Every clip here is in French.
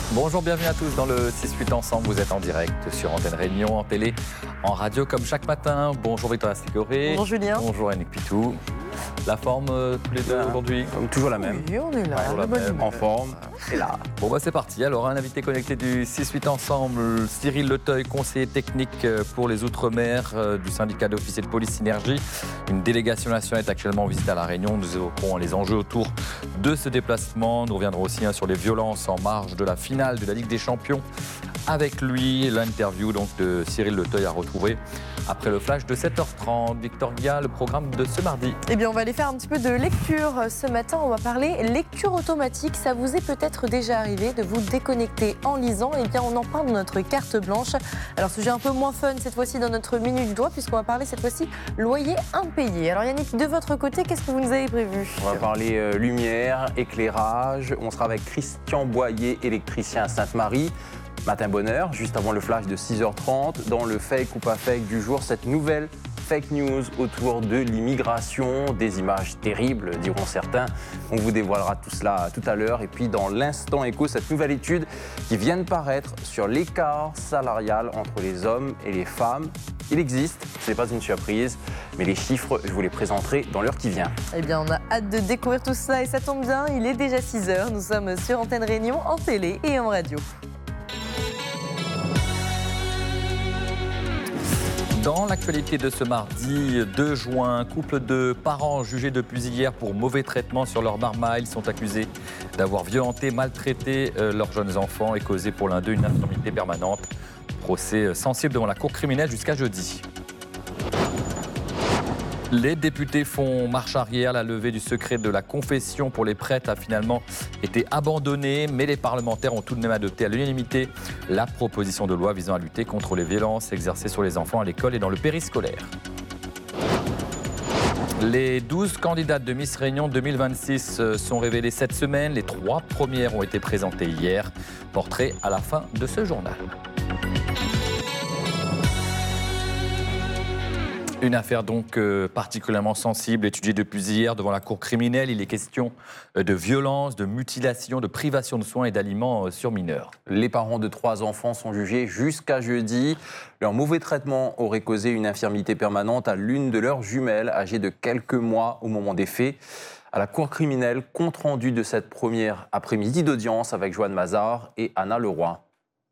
Bonjour, bienvenue à tous dans le 6-8 ensemble. Vous êtes en direct sur Antenne Réunion, en télé, en radio comme chaque matin. Bonjour Victoria Sigoré. Bonjour Julien. Bonjour Annick Pitou. La forme tous les deux aujourd'hui? Toujours la même. Oui, on est là, la même. En forme. Et là. Bon, c'est parti. Alors, un invité connecté du 6-8 ensemble, Cyril Leteuil, conseiller technique pour les Outre-mer du syndicat d'officiers de police Synergie. Une délégation nationale est actuellement en visite à La Réunion. Nous évoquerons les enjeux autour de ce déplacement. Nous reviendrons aussi sur les violences en marge de la finale de la Ligue des Champions. Avec lui, l'interview donc, de Cyril Leteuil à retrouver après le flash de 7h30. Victoria, le programme de ce mardi. Eh bien, on va aller faire un petit peu de lecture. Ce matin, on va parler lecture automatique. Ça vous est peut-être déjà arrivé de vous déconnecter en lisant. Eh bien, on en parle dans notre carte blanche. Alors, sujet un peu moins fun cette fois-ci dans notre minute du droit, puisqu'on va parler cette fois-ci loyer impayé. Alors, Yannick, de votre côté, qu'est-ce que vous nous avez prévu? On va parler lumière, éclairage. On sera avec Christian Boyer, électricien à Sainte-Marie. Matin bonheur, juste avant le flash de 6h30. Dans le fake ou pas fake du jour, cette nouvelle fake news autour de l'immigration, des images terribles, diront certains. On vous dévoilera tout cela tout à l'heure. Et puis dans l'instant écho, cette nouvelle étude qui vient de paraître sur l'écart salarial entre les hommes et les femmes. Il existe, ce n'est pas une surprise, mais les chiffres, je vous les présenterai dans l'heure qui vient. Eh bien, on a hâte de découvrir tout ça et ça tombe bien, il est déjà 6h. Nous sommes sur Antenne Réunion, en télé et en radio. Dans l'actualité de ce mardi 2 juin, couple de parents jugés depuis hier pour mauvais traitement sur leur marmaille. Ils sont accusés d'avoir violenté, maltraité leurs jeunes enfants et causé pour l'un d'eux une infirmité permanente. Procès sensible devant la cour criminelle jusqu'à jeudi. Les députés font marche arrière. La levée du secret de la confession pour les prêtres a finalement été abandonnée, mais les parlementaires ont tout de même adopté à l'unanimité la proposition de loi visant à lutter contre les violences exercées sur les enfants à l'école et dans le périscolaire. Les 12 candidates de Miss Réunion 2026 sont révélées cette semaine. Les 3 premières ont été présentées hier. Portrait à la fin de ce journal. Une affaire donc particulièrement sensible, étudiée depuis hier devant la cour criminelle. Il est question de violence, de mutilation, de privation de soins et d'aliments sur mineurs. Les parents de 3 enfants sont jugés jusqu'à jeudi. Leur mauvais traitement aurait causé une infirmité permanente à l'une de leurs jumelles, âgée de quelques mois au moment des faits. À la cour criminelle, compte rendu de cette première après-midi d'audience avec Joanne Mazard et Anna Leroy.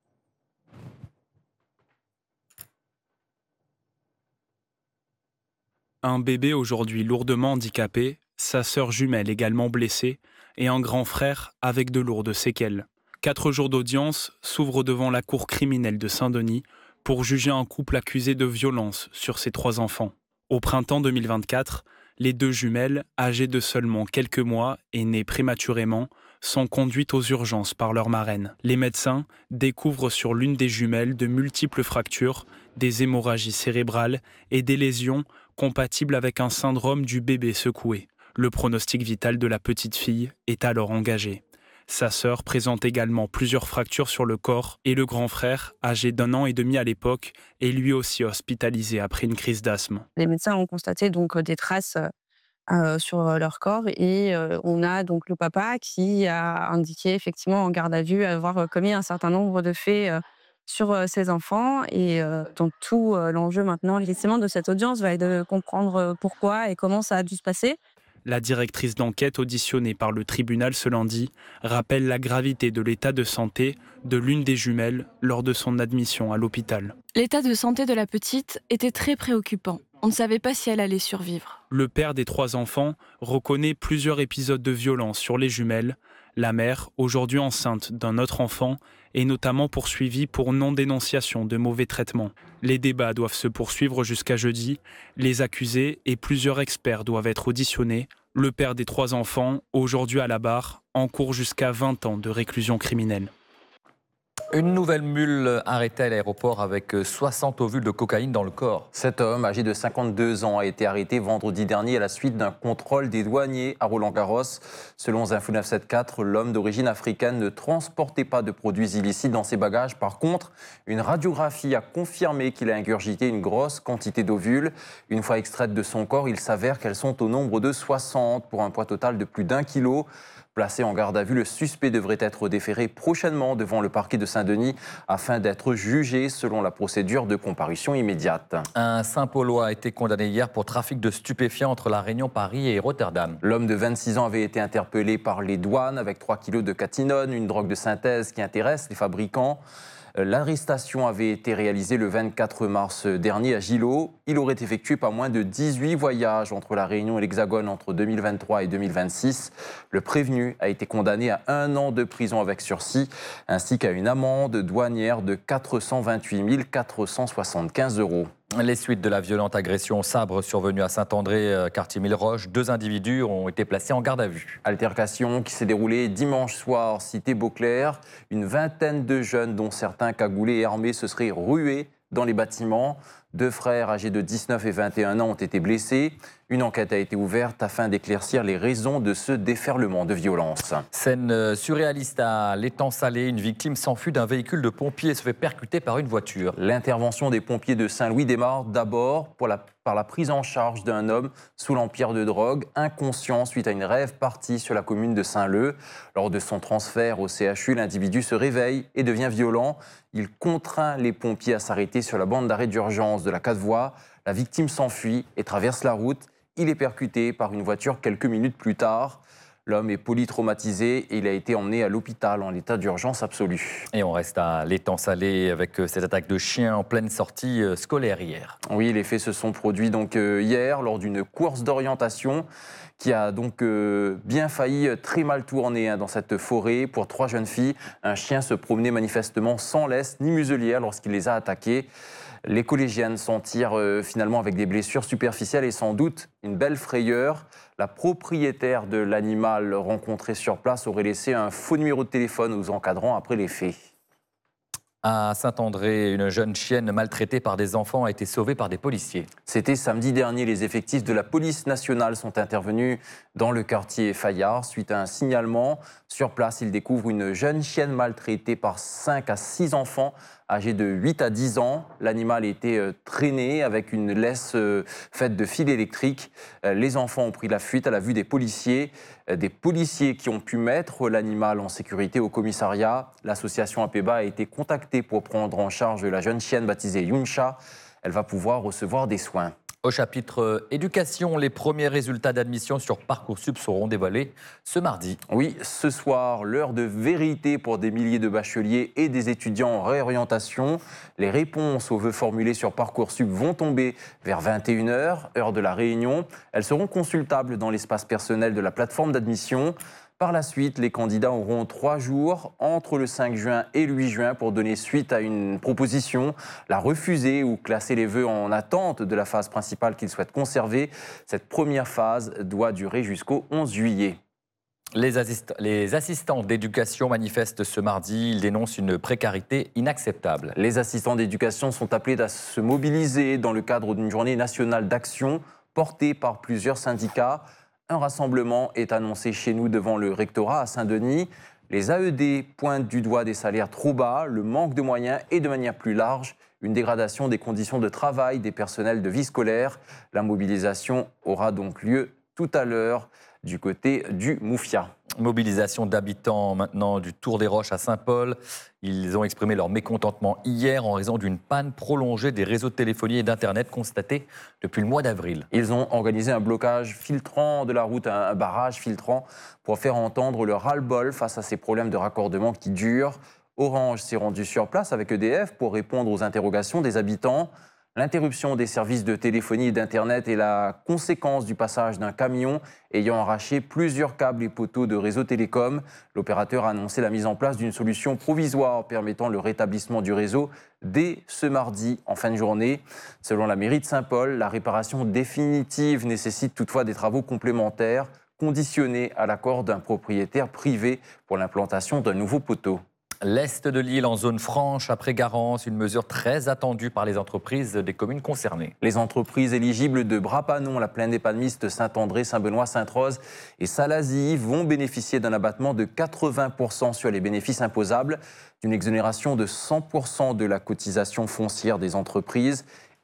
Un bébé aujourd'hui lourdement handicapé, sa sœur jumelle également blessée et un grand frère avec de lourdes séquelles. 4 jours d'audience s'ouvrent devant la cour criminelle de Saint-Denis pour juger un couple accusé de violence sur ses 3 enfants. Au printemps 2024, les 2 jumelles, âgées de seulement quelques mois et nées prématurément, sont conduites aux urgences par leur marraine. Les médecins découvrent sur l'une des jumelles de multiples fractures, des hémorragies cérébrales et des lésions compatibles avec un syndrome du bébé secoué. Le pronostic vital de la petite fille est alors engagé. Sa sœur présente également plusieurs fractures sur le corps et le grand frère, âgé d'1 an et demi à l'époque, est lui aussi hospitalisé après une crise d'asthme. Les médecins ont constaté donc des traces sur leur corps et on a donc le papa qui a indiqué effectivement en garde à vue avoir commis un certain nombre de faits sur ses enfants et donc tout l'enjeu maintenant effectivement de cette audience va être de comprendre pourquoi et comment ça a dû se passer. La directrice d'enquête auditionnée par le tribunal ce lundi rappelle la gravité de l'état de santé de l'une des jumelles lors de son admission à l'hôpital. L'état de santé de la petite était très préoccupant. On ne savait pas si elle allait survivre. Le père des 3 enfants reconnaît plusieurs épisodes de violence sur les jumelles. La mère, aujourd'hui enceinte d'un autre enfant, est notamment poursuivie pour non-dénonciation de mauvais traitements. Les débats doivent se poursuivre jusqu'à jeudi. Les accusés et plusieurs experts doivent être auditionnés. Le père des 3 enfants, aujourd'hui à la barre, encourt jusqu'à 20 ans de réclusion criminelle. Une nouvelle mule arrêtée à l'aéroport avec 60 ovules de cocaïne dans le corps. Cet homme, âgé de 52 ans, a été arrêté vendredi dernier à la suite d'un contrôle des douaniers à Roland-Garros. Selon Zinfo 974, l'homme d'origine africaine ne transportait pas de produits illicites dans ses bagages. Par contre, une radiographie a confirmé qu'il a ingurgité une grosse quantité d'ovules. Une fois extraites de son corps, il s'avère qu'elles sont au nombre de 60 pour un poids total de plus d'1 kilo. Placé en garde à vue, le suspect devrait être déféré prochainement devant le parquet de Saint-Denis afin d'être jugé selon la procédure de comparution immédiate. Un Saint-Paulois a été condamné hier pour trafic de stupéfiants entre La Réunion, Paris et Rotterdam. L'homme de 26 ans avait été interpellé par les douanes avec 3 kilos de catinone, une drogue de synthèse qui intéresse les fabricants. L'arrestation avait été réalisée le 24 mars dernier à Gillot. Il aurait effectué pas moins de 18 voyages entre La Réunion et l'Hexagone entre 2023 et 2026. Le prévenu a été condamné à 1 an de prison avec sursis, ainsi qu'à une amende douanière de 428 475 €. Les suites de la violente agression au sabre survenue à Saint-André, quartier Milleroche, 2 individus ont été placés en garde à vue. Altercation qui s'est déroulée dimanche soir, cité Beauclerc. Une vingtaine de jeunes, dont certains cagoulés et armés, se seraient rués dans les bâtiments. 2 frères âgés de 19 et 21 ans ont été blessés. Une enquête a été ouverte afin d'éclaircir les raisons de ce déferlement de violence. Scène surréaliste à l'Étang Salé. Une victime s'enfuit d'un véhicule de pompiers et se fait percuter par une voiture. L'intervention des pompiers de Saint-Louis démarre d'abord par la prise en charge d'un homme sous l'empire de drogue, inconscient suite à une rave partie sur la commune de Saint-Leu. Lors de son transfert au CHU, l'individu se réveille et devient violent. Il contraint les pompiers à s'arrêter sur la bande d'arrêt d'urgence de la 4 voies. La victime s'enfuit et traverse la route. Il est percuté par une voiture quelques minutes plus tard. L'homme est polytraumatisé et il a été emmené à l'hôpital en état d'urgence absolue. Et on reste à l'Étang Salé avec cette attaque de chien en pleine sortie scolaire hier. Oui, les faits se sont produits donc hier lors d'une course d'orientation qui a donc bien failli très mal tourner dans cette forêt. Pour 3 jeunes filles, un chien se promenait manifestement sans laisse ni muselière lorsqu'il les a attaquées. Les collégiennes s'en tirent finalement avec des blessures superficielles et sans doute une belle frayeur. La propriétaire de l'animal rencontré sur place aurait laissé un faux numéro de téléphone aux encadrants après les faits. À Saint-André, une jeune chienne maltraitée par des enfants a été sauvée par des policiers. C'était samedi dernier. Les effectifs de la police nationale sont intervenus dans le quartier Fayard suite à un signalement. Sur place, ils découvrent une jeune chienne maltraitée par 5 à 6 enfants âgés de 8 à 10 ans. L'animal était traîné avec une laisse faite de fils électriques. Les enfants ont pris la fuite à la vue des policiers. Des policiers qui ont pu mettre l'animal en sécurité au commissariat. L'association APEBA a été contactée pour prendre en charge la jeune chienne baptisée Yuncha. Elle va pouvoir recevoir des soins. Au chapitre éducation, les premiers résultats d'admission sur Parcoursup seront dévoilés ce mardi. Oui, ce soir, l'heure de vérité pour des milliers de bacheliers et des étudiants en réorientation. Les réponses aux vœux formulés sur Parcoursup vont tomber vers 21h, heure de la réunion. Elles seront consultables dans l'espace personnel de la plateforme d'admission. Par la suite, les candidats auront 3 jours entre le 5 juin et le 8 juin pour donner suite à une proposition, la refuser ou classer les vœux en attente de la phase principale qu'ils souhaitent conserver. Cette première phase doit durer jusqu'au 11 juillet. Les assistants d'éducation manifestent ce mardi. Ils dénoncent une précarité inacceptable. Les assistants d'éducation sont appelés à se mobiliser dans le cadre d'une journée nationale d'action portée par plusieurs syndicats. Un rassemblement est annoncé chez nous devant le rectorat à Saint-Denis. Les AED pointent du doigt des salaires trop bas, le manque de moyens et de manière plus large, une dégradation des conditions de travail des personnels de vie scolaire. La mobilisation aura donc lieu tout à l'heure du côté du Moufia. Mobilisation d'habitants maintenant du Tour des Roches à Saint-Paul. Ils ont exprimé leur mécontentement hier en raison d'une panne prolongée des réseaux de téléphonie et d'Internet constatée depuis le mois d'avril. Ils ont organisé un blocage filtrant de la route, un barrage filtrant pour faire entendre leur ras-le-bol face à ces problèmes de raccordement qui durent. Orange s'est rendu sur place avec EDF pour répondre aux interrogations des habitants. L'interruption des services de téléphonie et d'Internet est la conséquence du passage d'un camion ayant arraché plusieurs câbles et poteaux de réseau télécom. L'opérateur a annoncé la mise en place d'une solution provisoire permettant le rétablissement du réseau dès ce mardi en fin de journée. Selon la mairie de Saint-Paul, la réparation définitive nécessite toutefois des travaux complémentaires conditionnés à l'accord d'un propriétaire privé pour l'implantation d'un nouveau poteau. L'Est de l'île en zone franche après Garance, une mesure très attendue par les entreprises des communes concernées. Les entreprises éligibles de Brapanon, la Plaine des Palmistes, Saint-André, Saint-Benoît, Sainte-Rose et Salazie vont bénéficier d'un abattement de 80% sur les bénéfices imposables, d'une exonération de 100% de la cotisation foncière des entreprises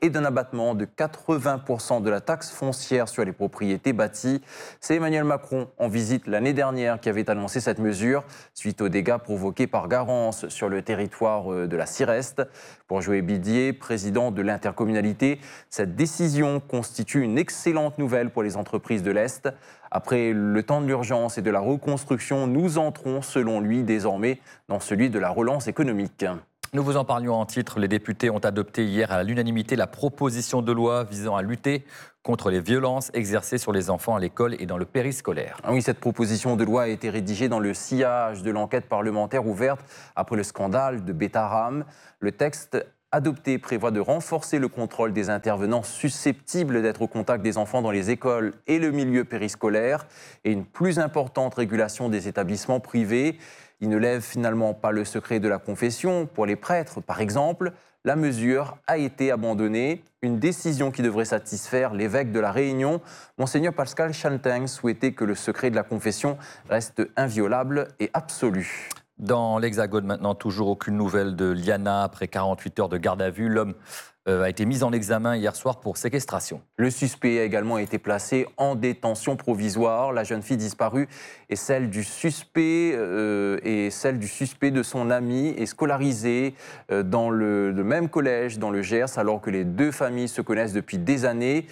et d'un abattement de 80% de la taxe foncière sur les propriétés bâties. C'est Emmanuel Macron, en visite l'année dernière, qui avait annoncé cette mesure suite aux dégâts provoqués par Garance sur le territoire de la Sireste. Pour Joël Bidier, président de l'intercommunalité, cette décision constitue une excellente nouvelle pour les entreprises de l'Est. Après le temps de l'urgence et de la reconstruction, nous entrons, selon lui, désormais dans celui de la relance économique. Nous vous en parlions en titre. Les députés ont adopté hier à l'unanimité la proposition de loi visant à lutter contre les violences exercées sur les enfants à l'école et dans le périscolaire. Ah oui, cette proposition de loi a été rédigée dans le sillage de l'enquête parlementaire ouverte après le scandale de Betaram. Le texte adopté prévoit de renforcer le contrôle des intervenants susceptibles d'être au contact des enfants dans les écoles et le milieu périscolaire et une plus importante régulation des établissements privés. Il ne lève finalement pas le secret de la confession. Pour les prêtres, par exemple, la mesure a été abandonnée. Une décision qui devrait satisfaire l'évêque de La Réunion. Monseigneur Pascal Chanteng souhaitait que le secret de la confession reste inviolable et absolu. Dans l'Hexagone maintenant, toujours aucune nouvelle de Liana. Après 48 heures de garde à vue, l'homme a été mis en examen hier soir pour séquestration. Le suspect a également été placé en détention provisoire. La jeune fille disparue et celle du suspect de son ami est scolarisée dans le même collège dans le Gers, alors que les deux familles se connaissent depuis des années.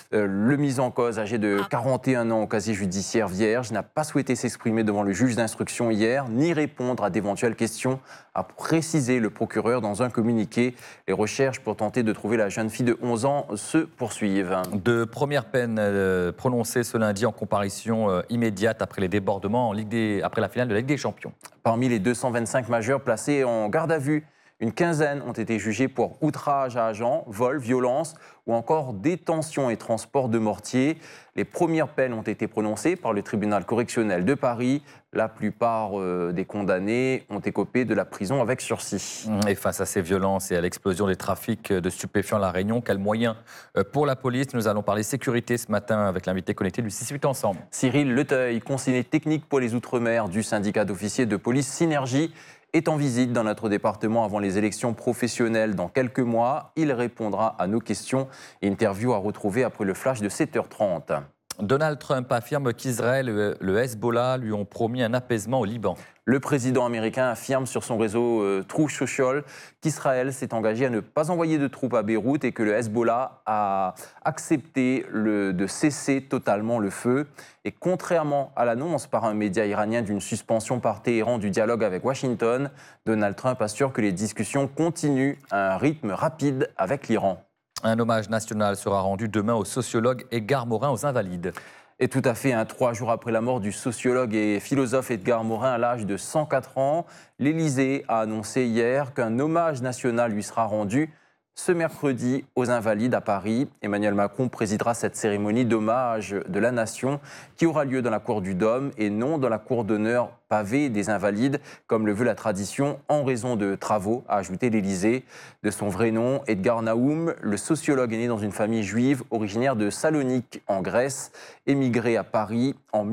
Le mis en cause, âgé de 41 ans au casier judiciaire vierge, n'a pas souhaité s'exprimer devant le juge d'instruction hier, ni répondre à d'éventuelles questions, a précisé le procureur dans un communiqué. Les recherches pour tenter de trouver la jeune fille de 11 ans se poursuivent. De premières peines prononcées ce lundi en comparution immédiate après les débordements après la finale de la Ligue des Champions. Parmi les 225 majeurs placés en garde à vue, une quinzaine ont été jugés pour outrage à agent, vol, violence ou encore détention et transport de mortier. Les premières peines ont été prononcées par le tribunal correctionnel de Paris. La plupart des condamnés ont écopé de la prison avec sursis. Et face à ces violences et à l'explosion des trafics de stupéfiants à La Réunion, quels moyens pour la police? Nous allons parler sécurité ce matin avec l'invité connecté du 6-8 Ensemble. Cyril Leteuil, conseiller technique pour les Outre-mer du syndicat d'officiers de police Synergie, est en visite dans notre département avant les élections professionnelles dans quelques mois. Il répondra à nos questions. Interview à retrouver après le flash de 7h30. Donald Trump affirme qu'Israël et le Hezbollah lui ont promis un apaisement au Liban. Le président américain affirme sur son réseau Truth Social qu'Israël s'est engagé à ne pas envoyer de troupes à Beyrouth et que le Hezbollah a accepté de cesser totalement le feu. Et contrairement à l'annonce par un média iranien d'une suspension par Téhéran du dialogue avec Washington, Donald Trump assure que les discussions continuent à un rythme rapide avec l'Iran. Un hommage national sera rendu demain au sociologue Edgar Morin aux Invalides. Et tout à fait, 3 jours après la mort du sociologue et philosophe Edgar Morin à l'âge de 104 ans, l'Élysée a annoncé hier qu'un hommage national lui sera rendu ce mercredi aux Invalides à Paris. Emmanuel Macron présidera cette cérémonie d'hommage de la nation qui aura lieu dans la cour du Dôme et non dans la cour d'honneur pavée des Invalides, comme le veut la tradition, en raison de travaux, a ajouté l'Élysée. De son vrai nom, Edgar Naoum, le sociologue est né dans une famille juive originaire de Salonique, en Grèce, émigré à Paris en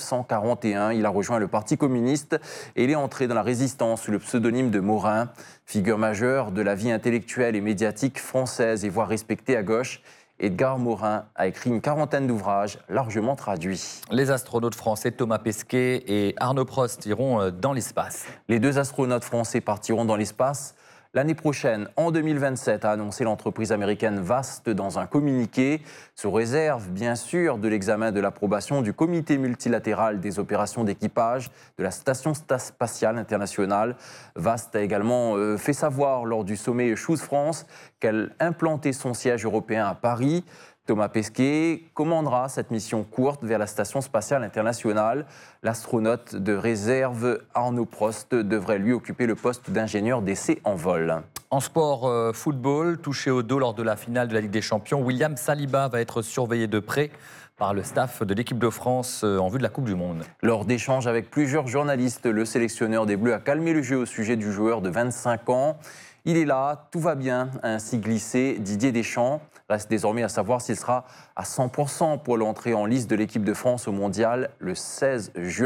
1941. Il a rejoint le Parti communiste et il est entré dans la résistance sous le pseudonyme de Morin. Figure majeure de la vie intellectuelle et médiatique française et voire respectée à gauche, Edgar Morin a écrit une quarantaine d'ouvrages largement traduits. Les astronautes français Thomas Pesquet et Arnaud Prost iront dans l'espace. Les 2 astronautes français partiront dans l'espace l'année prochaine, en 2027, a annoncé l'entreprise américaine Vast dans un communiqué, sous réserve bien sûr de l'examen de l'approbation du comité multilatéral des opérations d'équipage de la Station spatiale internationale. Vast a également fait savoir lors du sommet Choose France qu'elle implantait son siège européen à Paris. Thomas Pesquet commandera cette mission courte vers la Station spatiale internationale. L'astronaute de réserve Arnaud Prost devrait lui occuper le poste d'ingénieur d'essai en vol. En sport football, touché au dos lors de la finale de la Ligue des Champions, William Saliba va être surveillé de près par le staff de l'équipe de France en vue de la Coupe du Monde. Lors d'échanges avec plusieurs journalistes, le sélectionneur des Bleus a calmé le jeu au sujet du joueur de 25 ans. Il est là, tout va bien, a ainsi glissé Didier Deschamps. Reste désormais à savoir s'il sera à 100% pour l'entrée en liste de l'équipe de France au Mondial le 16 juin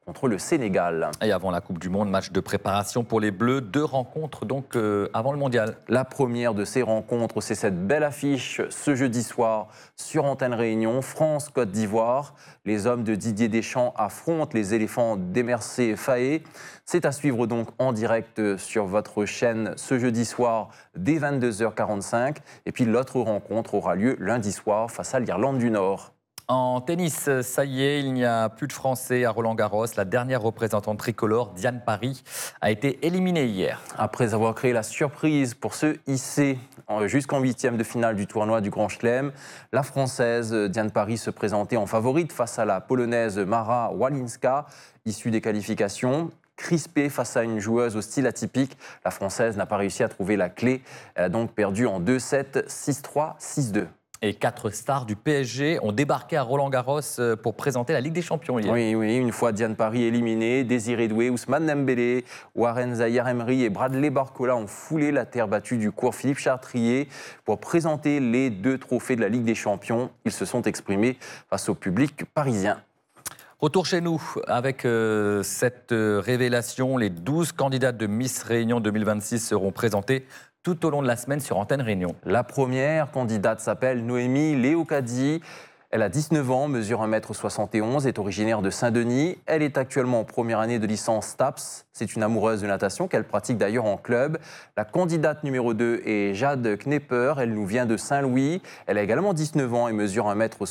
contre le Sénégal. Et avant la Coupe du Monde, match de préparation pour les Bleus. 2 rencontres donc avant le Mondial. La première de ces rencontres, c'est cette belle affiche ce jeudi soir sur Antenne Réunion, France-Côte d'Ivoire. Les hommes de Didier Deschamps affrontent les éléphants d'Emercé Faé. C'est à suivre donc en direct sur votre chaîne ce jeudi soir dès 22h45. Et puis l'autre rencontre aura lieu lundi soir face à l'Irlande du Nord. En tennis, ça y est, il n'y a plus de Français à Roland-Garros. La dernière représentante tricolore, Diane Paris, a été éliminée hier. Après avoir créé la surprise pour se hisser jusqu'en 8e de finale du tournoi du Grand Chelem, la Française Diane Paris se présentait en favorite face à la Polonaise Mara Walinska, issue des qualifications. Crispée face à une joueuse au style atypique, la Française n'a pas réussi à trouver la clé. Elle a donc perdu en 2-7, 6-3, 6-2. Et 4 stars du PSG ont débarqué à Roland-Garros pour présenter la Ligue des Champions hier. Oui, une fois Diane Paris éliminée, Désiré Doué, Ousmane Dembélé, Warren Zaïre-Emery et Bradley Barcola ont foulé la terre battue du cours Philippe Chartrier pour présenter les 2 trophées de la Ligue des Champions. Ils se sont exprimés face au public parisien. Retour chez nous avec cette révélation. Les 12 candidates de Miss Réunion 2026 seront présentées tout au long de la semaine sur Antenne Réunion. La première candidate s'appelle Noémie Léocadie. Elle a 19 ans, mesure 1m71, est originaire de Saint-Denis. Elle est actuellement en première année de licence STAPS. C'est une amoureuse de natation qu'elle pratique d'ailleurs en club. La candidate numéro 2 est Jade Knepper. Elle nous vient de Saint-Louis. Elle a également 19 ans et mesure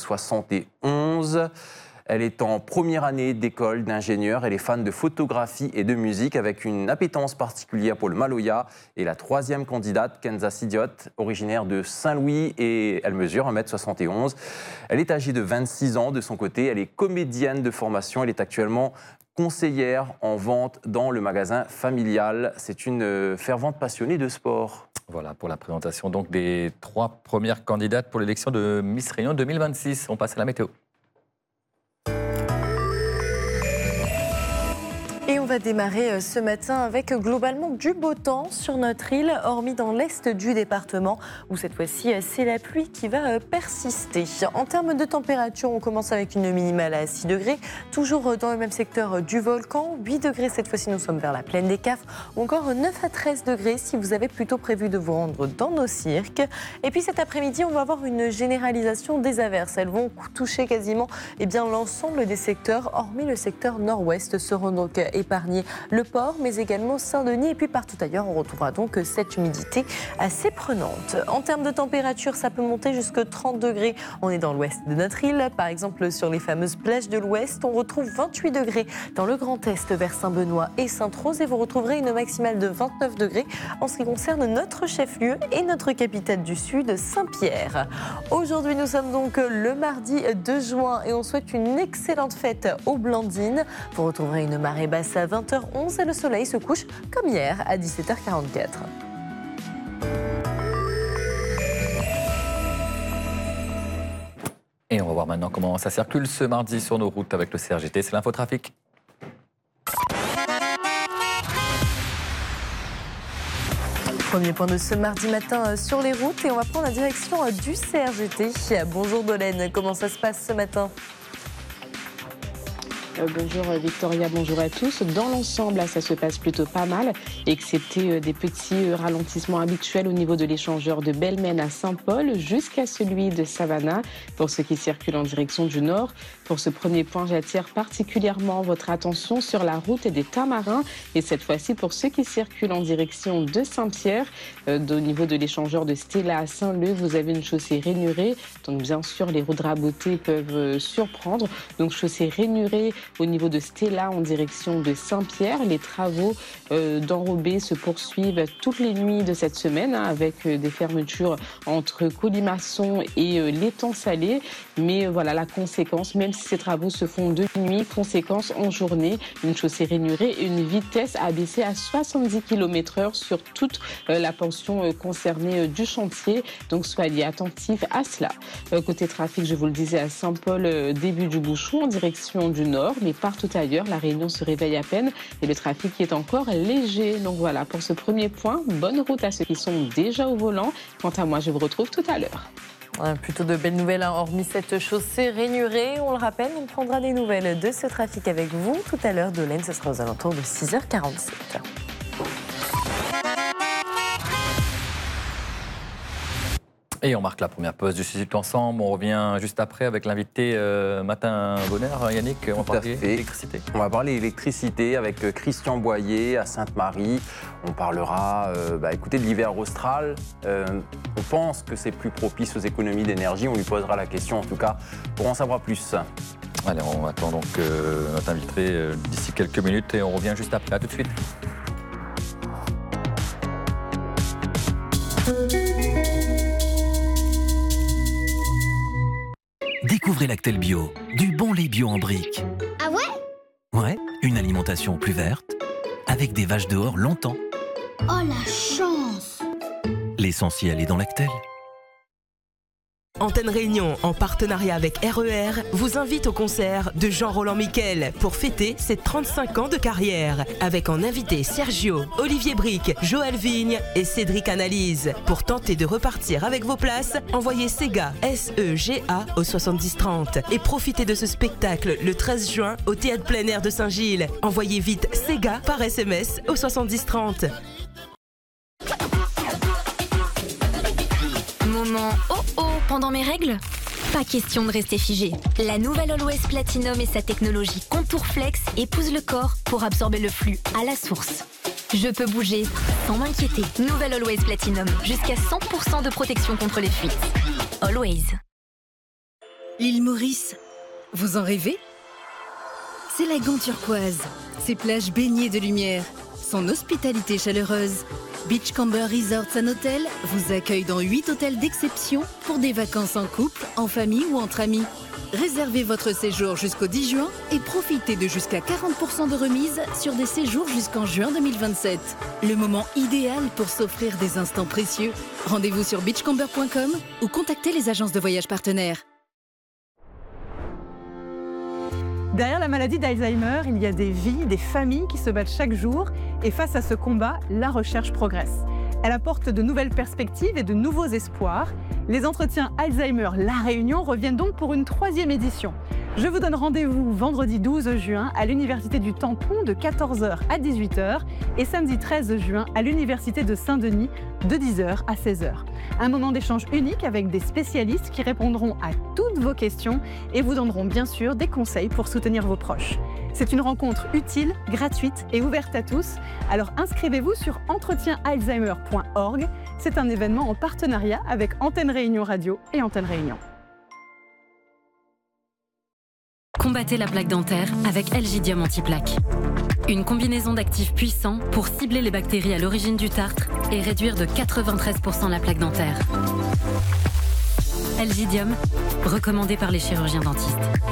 1m71. Elle est en première année d'école d'ingénieur. Elle est fan de photographie et de musique avec une appétence particulière pour le Maloya. Et la 3e candidate, Kenza Sidiot, originaire de Saint-Louis et elle mesure 1m71. Elle est âgée de 26 ans de son côté. Elle est comédienne de formation. Elle est actuellement conseillère en vente dans le magasin familial. C'est une fervente passionnée de sport. Voilà pour la présentation donc des 3 premières candidates pour l'élection de Miss Réunion 2026. On passe à la météo. Et on va démarrer ce matin avec globalement du beau temps sur notre île, hormis dans l'est du département, où cette fois-ci, c'est la pluie qui va persister. En termes de température, on commence avec une minimale à 6 degrés, toujours dans le même secteur du volcan. 8 degrés cette fois-ci, nous sommes vers la plaine des Cafres, ou encore 9 à 13 degrés si vous avez plutôt prévu de vous rendre dans nos cirques. Et puis cet après-midi, on va avoir une généralisation des averses. Elles vont toucher quasiment l'ensemble des secteurs, hormis le secteur nord-ouest, seront donc épargner le port, mais également Saint-Denis. Et puis partout ailleurs, on retrouvera donc cette humidité assez prenante. En termes de température, ça peut monter jusqu'à 30 degrés. On est dans l'ouest de notre île. Par exemple, sur les fameuses plages de l'ouest, on retrouve 28 degrés dans le Grand Est vers Saint-Benoît et Sainte-Rose. Et vous retrouverez une maximale de 29 degrés en ce qui concerne notre chef-lieu et notre capitale du Sud, Saint-Pierre. Aujourd'hui, nous sommes donc le mardi 2 juin et on souhaite une excellente fête aux Blandines. Vous retrouverez une marée basse à 20h11 et le soleil se couche comme hier à 17h44. Et on va voir maintenant comment ça circule ce mardi sur nos routes avec le CRGT. C'est l'infotrafic. Premier point de ce mardi matin sur les routes et on va prendre la direction du CRGT. Bonjour Dolène, comment ça se passe ce matin ? Bonjour Victoria, bonjour à tous. Dans l'ensemble, ça se passe plutôt pas mal, excepté des petits ralentissements habituels au niveau de l'échangeur de Belmen à Saint-Paul jusqu'à celui de Savannah pour ceux qui circulent en direction du nord. Pour ce premier point, j'attire particulièrement votre attention sur la route des Tamarins et cette fois-ci pour ceux qui circulent en direction de Saint-Pierre. Au niveau de l'échangeur de Stella à Saint-Leu, vous avez une chaussée rainurée, donc bien sûr les routes rabotées peuvent surprendre. Donc chaussée rainurée au niveau de Stella en direction de Saint-Pierre. Les travaux d'enrobés se poursuivent toutes les nuits de cette semaine avec des fermetures entre Colimaçon et l'étang salé. Mais voilà la conséquence, même si ces travaux se font de nuit, conséquence en journée, une chaussée rainurée et une vitesse abaissée à 70 km/h sur toute la portion concernée du chantier. Donc soyez attentifs à cela. Côté trafic, je vous le disais, à Saint-Paul, début du bouchon en direction du nord, mais partout ailleurs, la Réunion se réveille à peine et le trafic est encore léger. Donc voilà, pour ce premier point, bonne route à ceux qui sont déjà au volant. Quant à moi, je vous retrouve tout à l'heure. Plutôt de belles nouvelles, hormis cette chaussée rainurée. On le rappelle, on prendra des nouvelles de ce trafic avec vous tout à l'heure. Dolène, ce sera aux alentours de 6h47. Et on marque la première pause du Sud ensemble. On revient juste après avec l'invité Martin Bonheur. Yannick, on va parler électricité. On va parler électricité avec Christian Boyer à Sainte-Marie. On parlera écoutez, de l'hiver austral. On pense que c'est plus propice aux économies d'énergie. On lui posera la question en tout cas pour en savoir plus. Allez, on attend donc notre invité d'ici quelques minutes et on revient juste après. À tout de suite. Découvrez Lactel Bio, du bon lait bio en briques. Ah ouais? Ouais, une alimentation plus verte, avec des vaches dehors longtemps. Oh la chance! L'essentiel est dans Lactel. Antenne Réunion, en partenariat avec RER, vous invite au concert de Jean-Roland Miquel pour fêter ses 35 ans de carrière. Avec en invité Sergio, Olivier Bric, Joël Vigne et Cédric Analyse. Pour tenter de repartir avec vos places, envoyez SEGA, S-E-G-A au 7030 et profitez de ce spectacle le 13 juin au Théâtre plein air de Saint-Gilles. Envoyez vite SEGA par SMS au 7030. Moment pendant mes règles? Pas question de rester figé. La nouvelle Always Platinum et sa technologie Contour Flex épousent le corps pour absorber le flux à la source. Je peux bouger sans m'inquiéter. Nouvelle Always Platinum, jusqu'à 100% de protection contre les fuites. Always. L'île Maurice, vous en rêvez? C'est la Gant turquoise, ses plages baignées de lumière, son hospitalité chaleureuse. Beachcomber Resorts & Hôtels vous accueille dans 8 hôtels d'exception pour des vacances en couple, en famille ou entre amis. Réservez votre séjour jusqu'au 10 juin et profitez de jusqu'à 40% de remise sur des séjours jusqu'en juin 2027. Le moment idéal pour s'offrir des instants précieux. Rendez-vous sur beachcomber.com ou contactez les agences de voyage partenaires. Derrière la maladie d'Alzheimer, il y a des vies, des familles qui se battent chaque jour. Et face à ce combat, la recherche progresse. Elle apporte de nouvelles perspectives et de nouveaux espoirs. Les entretiens Alzheimer La Réunion reviennent donc pour une 3e édition. Je vous donne rendez-vous vendredi 12 juin à l'Université du Tampon de 14h à 18h et samedi 13 juin à l'Université de Saint-Denis de 10h à 16h. Un moment d'échange unique avec des spécialistes qui répondront à toutes vos questions et vous donneront bien sûr des conseils pour soutenir vos proches. C'est une rencontre utile, gratuite et ouverte à tous. Alors inscrivez-vous sur entretienalzheimer.org. C'est un événement en partenariat avec Antenne Réunion Radio et Antenne Réunion. Combattez la plaque dentaire avec Elgidium Antiplaque. Une combinaison d'actifs puissants pour cibler les bactéries à l'origine du tartre et réduire de 93% la plaque dentaire. Elgidium, recommandé par les chirurgiens dentistes.